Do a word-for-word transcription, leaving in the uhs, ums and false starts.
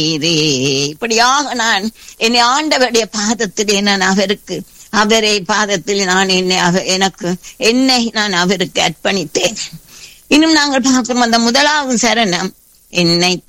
இப்படியாக நான் என்னை ஆண்டவருடைய பாதத்திலே நான் அவருக்கு அவரை பாதத்தில் நான் என்னை எனக்கு என்னை நான் அவருக்கு அர்ப்பணித்தேன். இன்னும் நாங்கள் பார்க்கிறோம் அந்த முதலாவது சரணம், என்னை